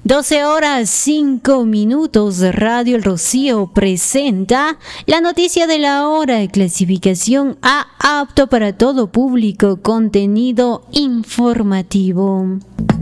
12 horas 5 minutos. Radio El Rocío presenta la noticia de la hora, clasificación A, apto para todo público, contenido informativo.